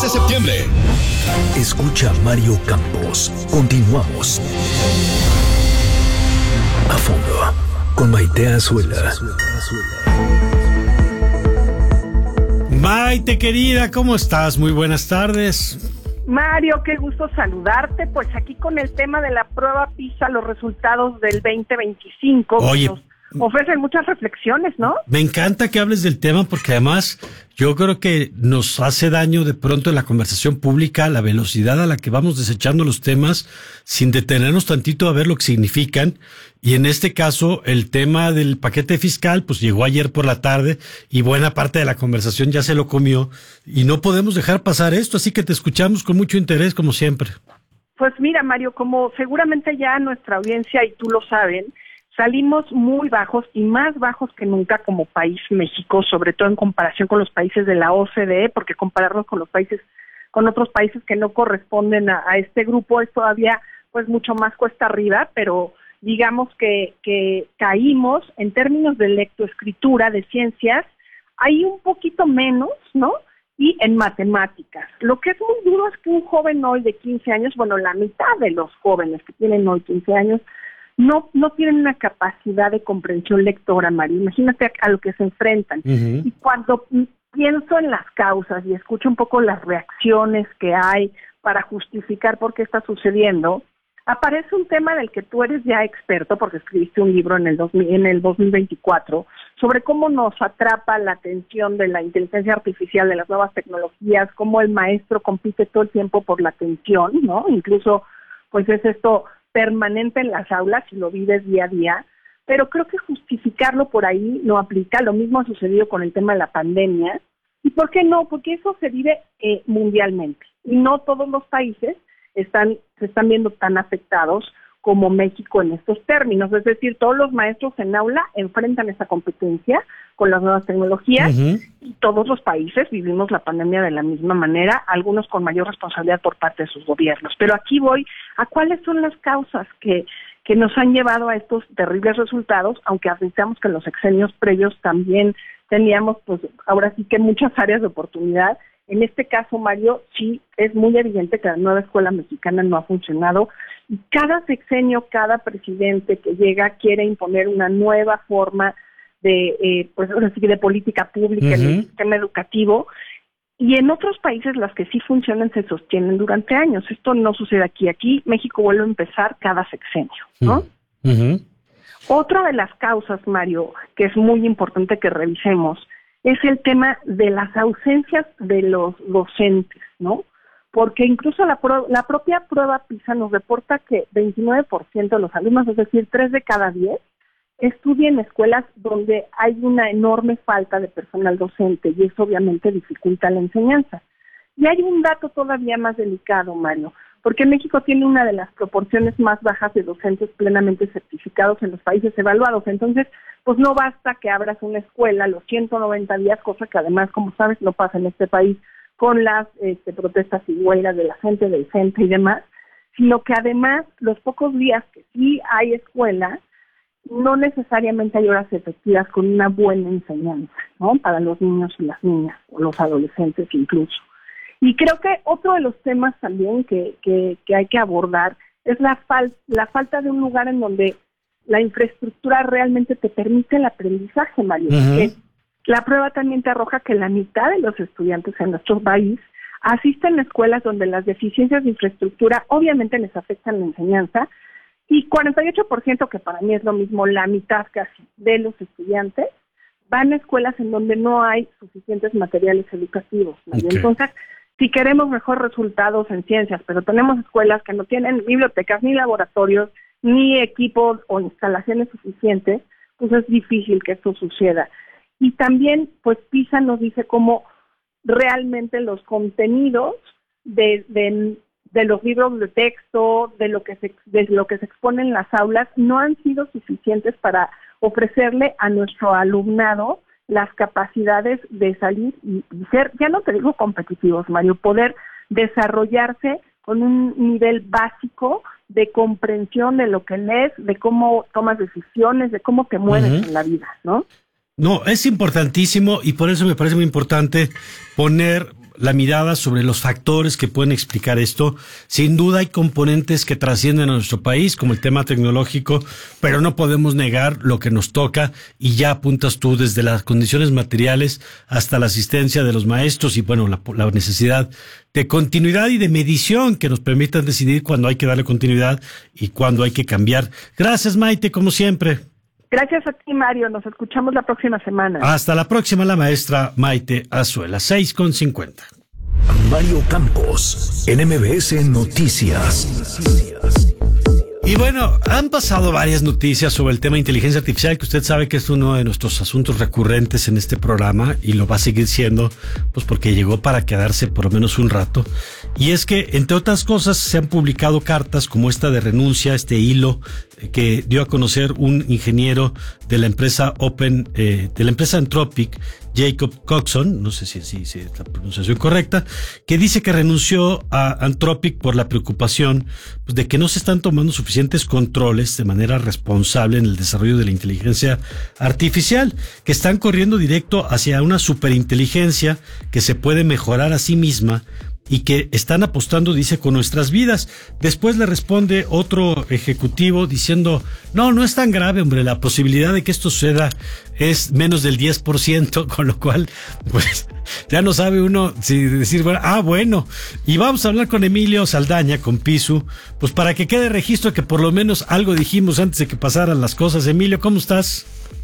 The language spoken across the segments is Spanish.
de septiembre. Escucha a Mario Campos. Continuamos. A fondo, con Maite Azuela. Maite, querida, ¿cómo estás? Muy buenas tardes. Mario, qué gusto saludarte. Pues aquí con el tema de la prueba PISA, los resultados del 2025. Oye, nos ofrecen muchas reflexiones, ¿no? Me encanta que hables del tema porque además yo creo que nos hace daño de pronto en la conversación pública la velocidad a la que vamos desechando los temas sin detenernos tantito a ver lo que significan. Y en este caso, el tema del paquete fiscal, pues llegó ayer por la tarde y buena parte de la conversación ya se lo comió y no podemos dejar pasar esto, así que te escuchamos con mucho interés como siempre. Pues mira, Mario, como seguramente ya nuestra audiencia y tú lo saben, salimos muy bajos y más bajos que nunca como país México, sobre todo en comparación con los países de la OCDE, porque compararnos con otros países que no corresponden a este grupo es todavía pues mucho más cuesta arriba, pero digamos que caímos en términos de lectoescritura, de ciencias, hay un poquito menos, ¿no? Y en matemáticas. Lo que es muy duro es que un joven hoy de 15 años, bueno, la mitad de los jóvenes que tienen hoy 15 años, no tienen una capacidad de comprensión lectora, María. Imagínate a lo que se enfrentan. Uh-huh. Y cuando pienso en las causas y escucho un poco las reacciones que hay para justificar por qué está sucediendo, aparece un tema del que tú eres ya experto, porque escribiste un libro en el 2024, sobre cómo nos atrapa la atención de la inteligencia artificial, de las nuevas tecnologías, cómo el maestro compite todo el tiempo por la atención, ¿no? Incluso, pues es esto permanente en las aulas y lo vives día a día, pero creo que justificarlo por ahí no aplica. Lo mismo ha sucedido con el tema de la pandemia. ¿Y por qué no? Porque eso se vive mundialmente y no todos los países se están viendo tan afectados como México en estos términos. Es decir, todos los maestros en aula enfrentan esta competencia con las nuevas tecnologías. Uh-huh. Y todos los países vivimos la pandemia de la misma manera, algunos con mayor responsabilidad por parte de sus gobiernos. Pero aquí voy a cuáles son las causas que nos han llevado a estos terribles resultados, aunque admitamos que en los sexenios previos también teníamos, pues ahora sí que muchas áreas de oportunidad. En este caso, Mario, sí es muy evidente que la nueva escuela mexicana no ha funcionado y cada sexenio, cada presidente que llega quiere imponer una nueva forma de política pública. Uh-huh. En el sistema educativo, y en otros países las que sí funcionan se sostienen durante años. Esto no sucede aquí. Aquí México vuelve a empezar cada sexenio, ¿no? Uh-huh. Otra de las causas, Mario, que es muy importante que revisemos, es el tema de las ausencias de los docentes, ¿no? Porque incluso la propia prueba PISA nos reporta que 29% de los alumnos, es decir, 3 de cada 10, estudian en escuelas donde hay una enorme falta de personal docente y eso obviamente dificulta la enseñanza. Y hay un dato todavía más delicado, Mario, porque México tiene una de las proporciones más bajas de docentes plenamente certificados en los países evaluados. Entonces, pues no basta que abras una escuela los 190 días, cosa que además, como sabes, no pasa en este país con las protestas y huelgas de la gente decente y demás, sino que además los pocos días que sí hay escuela, no necesariamente hay horas efectivas con una buena enseñanza, ¿no? Para los niños y las niñas, o los adolescentes incluso. Y creo que otro de los temas también que hay que abordar es la falta de un lugar en donde la infraestructura realmente te permite el aprendizaje, Mario. Uh-huh. La prueba también te arroja que la mitad de los estudiantes en nuestro país asisten a escuelas donde las deficiencias de infraestructura obviamente les afectan la enseñanza, y 48%, que para mí es lo mismo, la mitad casi de los estudiantes, van a escuelas en donde no hay suficientes materiales educativos, Mario. Okay. Entonces, si queremos mejores resultados en ciencias, pero tenemos escuelas que no tienen bibliotecas, ni laboratorios, ni equipos o instalaciones suficientes, pues es difícil que esto suceda. Y también, pues PISA nos dice cómo realmente los contenidos de los libros de texto, de lo que se expone en las aulas, no han sido suficientes para ofrecerle a nuestro alumnado las capacidades de salir y ser, ya no te digo competitivos, Mario, poder desarrollarse con un nivel básico de comprensión de lo que lees, de cómo tomas decisiones, de cómo te mueves uh-huh. en la vida, ¿no? No, es importantísimo y por eso me parece muy importante poner la mirada sobre los factores que pueden explicar esto. Sin duda hay componentes que trascienden a nuestro país, como el tema tecnológico, pero no podemos negar lo que nos toca, y ya apuntas tú desde las condiciones materiales hasta la asistencia de los maestros y, bueno, la necesidad de continuidad y de medición que nos permitan decidir cuándo hay que darle continuidad y cuándo hay que cambiar. Gracias, Maite, como siempre. Gracias a ti, Mario. Nos escuchamos la próxima semana. Hasta la próxima, la maestra Maite Azuela, 6:50. Mario Campos, en MBS Noticias. Y bueno, han pasado varias noticias sobre el tema de inteligencia artificial, que usted sabe que es uno de nuestros asuntos recurrentes en este programa, y lo va a seguir siendo, pues porque llegó para quedarse por lo menos un rato. Y es que, entre otras cosas, se han publicado cartas como esta de renuncia, este hilo que dio a conocer un ingeniero de la empresa de la empresa Anthropic, Jacob Coxon, no sé si es la pronunciación correcta, que dice que renunció a Anthropic por la preocupación, pues, de que no se están tomando suficientes controles de manera responsable en el desarrollo de la inteligencia artificial, que están corriendo directo hacia una superinteligencia que se puede mejorar a sí misma y que están apostando, dice, con nuestras vidas. Después le responde otro ejecutivo diciendo, no es tan grave, hombre, la posibilidad de que esto suceda es menos del 10%, con lo cual, pues, ya no sabe uno si decir, bueno. Y vamos a hablar con Emilio Saldaña, con Pisu, pues para que quede registro que por lo menos algo dijimos antes de que pasaran las cosas. Emilio, ¿cómo estás?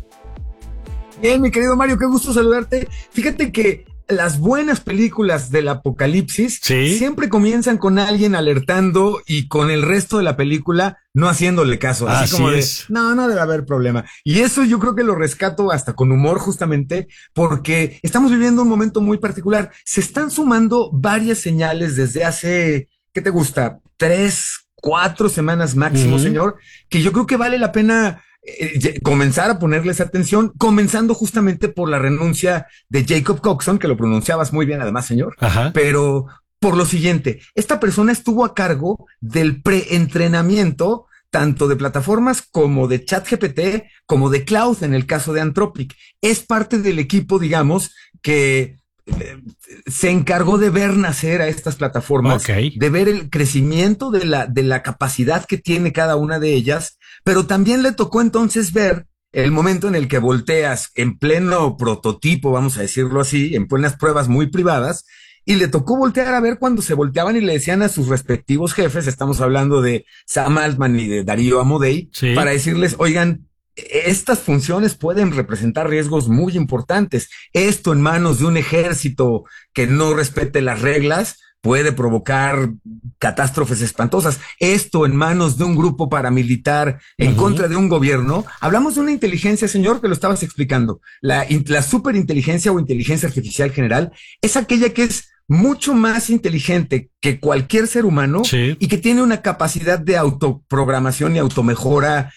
Bien, mi querido Mario, qué gusto saludarte. Fíjate que las buenas películas del apocalipsis siempre comienzan con alguien alertando y con el resto de la película no haciéndole caso. Así como no debe haber problema. Y eso yo creo que lo rescato hasta con humor, justamente porque estamos viviendo un momento muy particular. Se están sumando varias señales desde hace, ¿qué te gusta? 3, 4 semanas máximo, señor, que yo creo que vale la pena comenzar a ponerles atención, comenzando justamente por la renuncia de Jacob Coxon, que lo pronunciabas muy bien además, señor. Ajá. Pero por lo siguiente, esta persona estuvo a cargo del preentrenamiento tanto de plataformas como de ChatGPT, como de Cloud en el caso de Anthropic. Es parte del equipo, digamos, que se encargó de ver nacer a estas plataformas, de ver el crecimiento de la capacidad que tiene cada una de ellas, pero también le tocó entonces ver el momento en el que volteas en pleno prototipo, vamos a decirlo así, en plenas pruebas muy privadas, y le tocó voltear a ver cuando se volteaban y le decían a sus respectivos jefes, estamos hablando de Sam Altman y de Darío Amodei, para decirles, oigan, estas funciones pueden representar riesgos muy importantes. Esto en manos de un ejército que no respete las reglas puede provocar catástrofes espantosas. Esto en manos de un grupo paramilitar en contra de un gobierno. Hablamos de una inteligencia, señor, que lo estabas explicando. La superinteligencia o inteligencia artificial general es aquella que es mucho más inteligente que cualquier ser humano y que tiene una capacidad de autoprogramación y automejora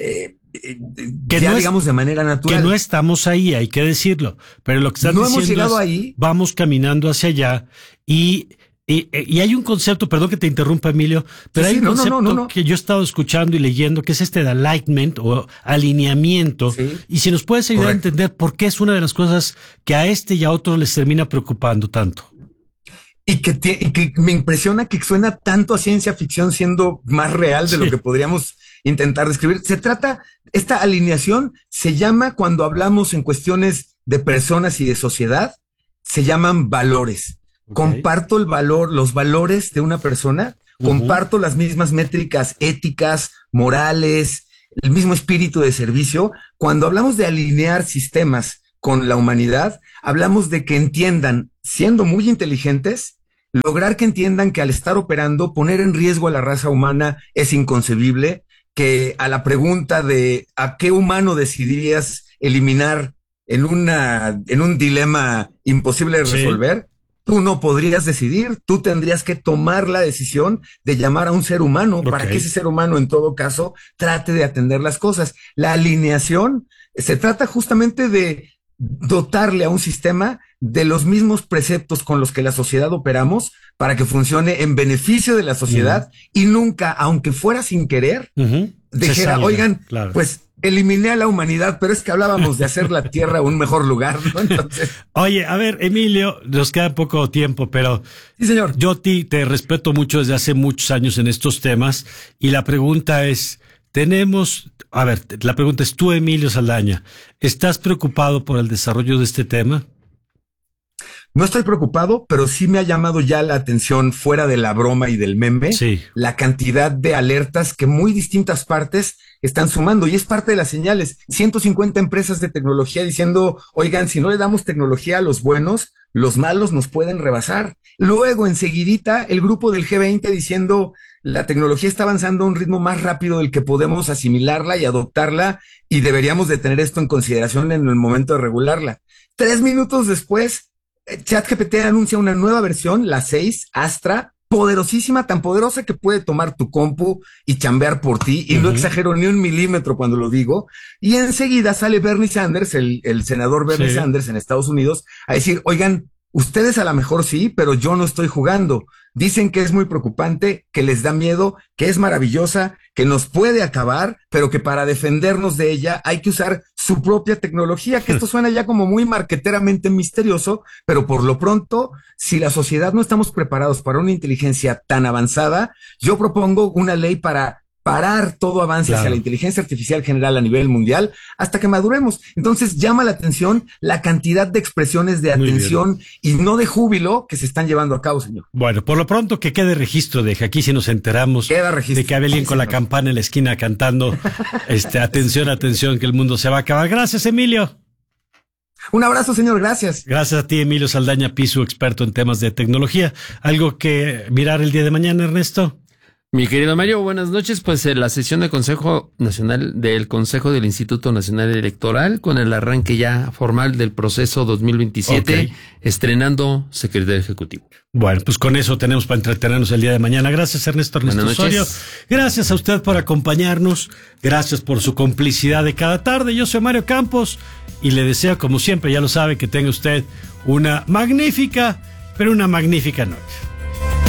que ya digamos de manera natural. Que no estamos ahí, hay que decirlo, pero lo que estás diciendo hemos llegado ahí. Vamos caminando hacia allá y hay un concepto, perdón que te interrumpa, Emilio, pero hay un concepto que yo he estado escuchando y leyendo, que es este de alignment o alineamiento, y si nos puedes ayudar a entender por qué es una de las cosas que a este y a otros les termina preocupando tanto. Y que me impresiona que suena tanto a ciencia ficción siendo más real de lo que podríamos intentar describir. Esta alineación se llama, cuando hablamos en cuestiones de personas y de sociedad, se llaman valores. Comparto los valores de una persona, comparto las mismas métricas éticas, morales, el mismo espíritu de servicio. Cuando hablamos de alinear sistemas con la humanidad, hablamos de que entiendan, siendo muy inteligentes, lograr que entiendan que al estar operando, poner en riesgo a la raza humana es inconcebible, que a la pregunta de ¿a qué humano decidirías eliminar en un dilema imposible de resolver? Tú no podrías decidir, tú tendrías que tomar la decisión de llamar a un ser humano para que ese ser humano, en todo caso, trate de atender las cosas. La alineación se trata justamente de dotarle a un sistema de los mismos preceptos con los que la sociedad operamos para que funcione en beneficio de la sociedad y nunca, aunque fuera sin querer, dijera, oigan, pues eliminé a la humanidad, pero es que hablábamos de hacer la Tierra un mejor lugar, ¿no? Entonces... Oye, a ver, Emilio, nos queda poco tiempo, pero sí, señor. Yo te respeto mucho desde hace muchos años en estos temas, y la pregunta es, tú, Emilio Saldaña, ¿estás preocupado por el desarrollo de este tema? No estoy preocupado, pero sí me ha llamado ya la atención, fuera de la broma y del meme, la cantidad de alertas que muy distintas partes están sumando, y es parte de las señales. 150 empresas de tecnología diciendo, oigan, si no le damos tecnología a los buenos, los malos nos pueden rebasar. Luego, enseguidita, el grupo del G20 diciendo, la tecnología está avanzando a un ritmo más rápido del que podemos asimilarla y adoptarla, y deberíamos de tener esto en consideración en el momento de regularla. 3 minutos después, ChatGPT anuncia una nueva versión, la 6, Astra, poderosísima, tan poderosa que puede tomar tu compu y chambear por ti, y no exagero ni un milímetro cuando lo digo, y enseguida sale Bernie Sanders, el senador Bernie Sanders en Estados Unidos, a decir, oigan, ustedes a lo mejor sí, pero yo no estoy jugando. Dicen que es muy preocupante, que les da miedo, que es maravillosa, que nos puede acabar, pero que para defendernos de ella hay que usar su propia tecnología, que esto suena ya como muy marqueteramente misterioso, pero por lo pronto, si la sociedad no estamos preparados para una inteligencia tan avanzada, yo propongo una ley para parar todo avance hacia la inteligencia artificial general a nivel mundial hasta que maduremos. Entonces llama la atención la cantidad de expresiones de atención y no de júbilo que se están llevando a cabo, señor. Bueno, por lo pronto que quede registro de que aquí sí nos enteramos de que había alguien con la campana en la esquina cantando atención, atención, que el mundo se va a acabar. Gracias, Emilio. Un abrazo, señor, gracias. Gracias a ti, Emilio Saldaña Pisu, experto en temas de tecnología. ¿Algo que mirar el día de mañana, Ernesto? Mi querido Mario, buenas noches. Pues la sesión del Consejo del Instituto Nacional Electoral, con el arranque ya formal del proceso 2027, estrenando secretario ejecutivo. Bueno, pues con eso tenemos para entretenernos el día de mañana. Gracias, Ernesto Osorio. Gracias a usted por acompañarnos. Gracias por su complicidad de cada tarde. Yo soy Mario Campos y le deseo, como siempre, ya lo sabe, que tenga usted una magnífica noche.